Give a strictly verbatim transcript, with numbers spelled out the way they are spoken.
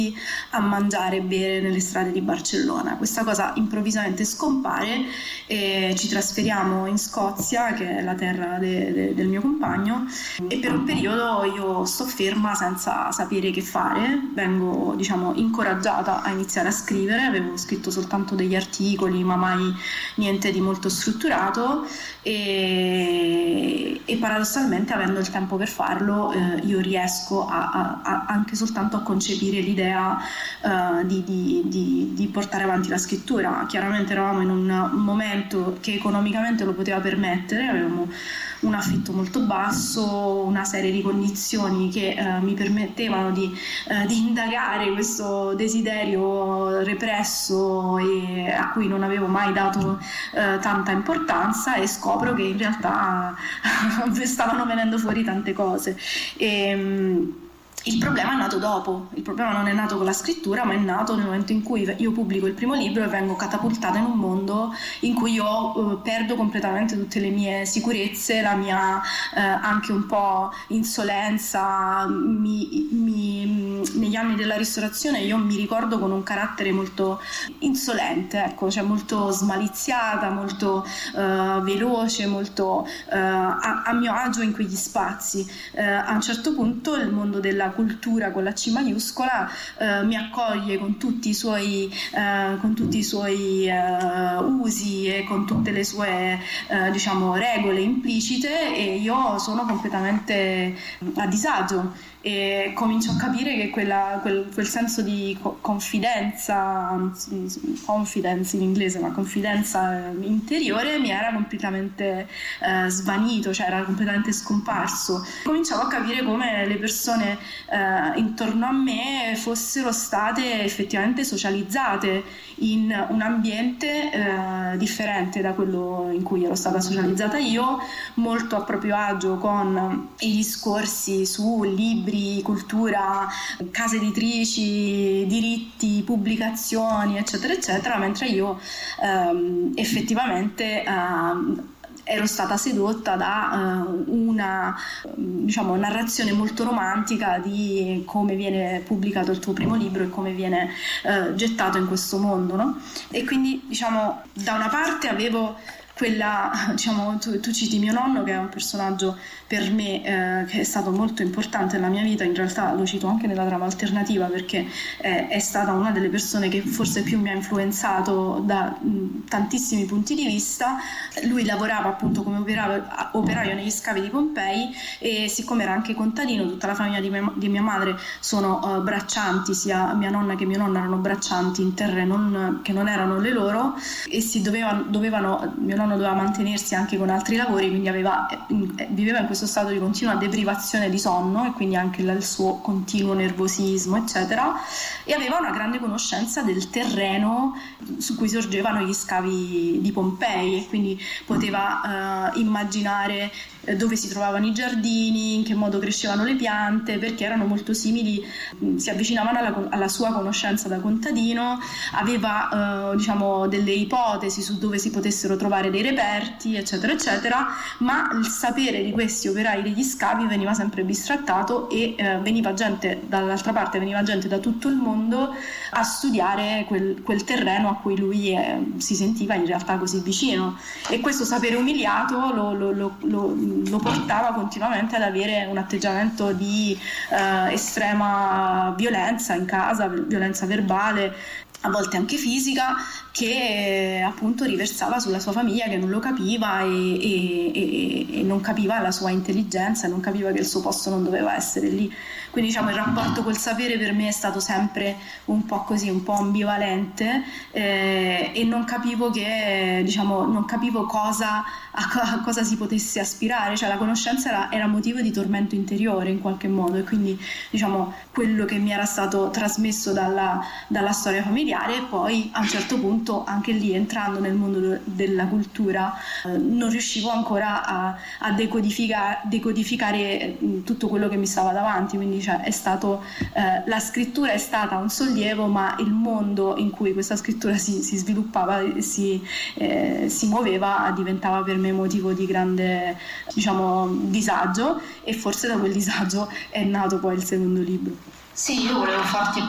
a mangiare e bere nelle strade di Barcellona. Questa cosa improvvisamente scompare e ci trasferiamo in Scozia, che è la terra de, de, del mio compagno, e per un periodo io sto ferma senza sapere che fare. Vengo, diciamo, incoraggiata a iniziare a scrivere. Avevo scritto soltanto degli articoli, ma mai niente di molto strutturato, e, e paradossalmente, avendo il tempo per farlo, eh, io riesco a, a, a anche soltanto a concepire l'idea Uh, di, di, di, di portare avanti la scrittura. Chiaramente eravamo in un momento che economicamente lo poteva permettere, avevamo un affitto molto basso, una serie di condizioni che uh, mi permettevano di, uh, di indagare questo desiderio represso e a cui non avevo mai dato uh, tanta importanza, e scopro che in realtà stavano venendo fuori tante cose. E, um, Il problema è nato dopo, il problema non è nato con la scrittura, ma è nato nel momento in cui io pubblico il primo libro e vengo catapultata in un mondo in cui io eh, perdo completamente tutte le mie sicurezze, la mia eh, anche un po' insolenza. Mi, mi, negli anni della ristorazione io mi ricordo con un carattere molto insolente, ecco, cioè molto smaliziata, molto eh, veloce, molto eh, a, a mio agio in quegli spazi. Eh, a un certo punto il mondo della cultura con la C maiuscola eh, mi accoglie con tutti i suoi eh, con tutti i suoi eh, usi e con tutte le sue eh, diciamo regole implicite, e io sono completamente a disagio e comincio a capire che quella, quel, quel senso di co- confidenza confidence in inglese, ma confidenza interiore mi era completamente eh, svanito, cioè era completamente scomparso. Cominciavo a capire come le persone eh, intorno a me fossero state effettivamente socializzate in un ambiente eh, differente da quello in cui ero stata socializzata io, molto a proprio agio con i discorsi su libri, cultura, case editrici, diritti, pubblicazioni, eccetera eccetera, mentre io ehm, effettivamente ehm, ero stata sedotta da uh, una diciamo narrazione molto romantica di come viene pubblicato il tuo primo libro e come viene uh, gettato in questo mondo, no? E quindi, diciamo, da una parte avevo quella, diciamo, tu, tu citi mio nonno, che è un personaggio per me eh, che è stato molto importante nella mia vita. In realtà lo cito anche nella trama alternativa, perché eh, è stata una delle persone che forse più mi ha influenzato da mh, tantissimi punti di vista. Lui lavorava appunto come operaio, operaio negli scavi di Pompei, e siccome era anche contadino, tutta la famiglia di mia, di mia madre sono uh, braccianti, sia mia nonna che mio nonno erano braccianti in terre non, che non erano le loro, e si dovevano, dovevano mio nonno doveva mantenersi anche con altri lavori, quindi aveva, eh, viveva in questo stato di continua deprivazione di sonno, e quindi anche il suo continuo nervosismo eccetera, e aveva una grande conoscenza del terreno su cui sorgevano gli scavi di Pompei, e quindi poteva eh, immaginare dove si trovavano i giardini, in che modo crescevano le piante, perché erano molto simili, si avvicinavano alla, alla sua conoscenza da contadino. Aveva eh, diciamo delle ipotesi su dove si potessero trovare dei reperti, eccetera eccetera, ma il sapere di questi operai degli scavi veniva sempre bistrattato, e eh, veniva gente dall'altra parte, veniva gente da tutto il mondo a studiare quel, quel terreno a cui lui eh, si sentiva in realtà così vicino, e questo sapere umiliato lo, lo, lo, lo lo portava continuamente ad avere un atteggiamento di eh, estrema violenza in casa, violenza verbale, a volte anche fisica, che appunto riversava sulla sua famiglia, che non lo capiva e, e, e, e non capiva la sua intelligenza, non capiva che il suo posto non doveva essere lì. Quindi, diciamo, il rapporto col sapere per me è stato sempre un po' così, un po' ambivalente, eh, e non capivo che, diciamo, non capivo cosa, a, a cosa si potesse aspirare, cioè la conoscenza era, era motivo di tormento interiore in qualche modo, e quindi, diciamo, quello che mi era stato trasmesso dalla, dalla storia familiare, e poi a un certo punto, anche lì entrando nel mondo della cultura, eh, non riuscivo ancora a, a decodifica, decodificare tutto quello che mi stava davanti, quindi cioè, è stato, eh, la scrittura è stata un sollievo, ma il mondo in cui questa scrittura si, si sviluppava e si, eh, si muoveva diventava per me motivo di grande, diciamo, disagio, e forse da quel disagio è nato poi il secondo libro. Sì, io volevo farti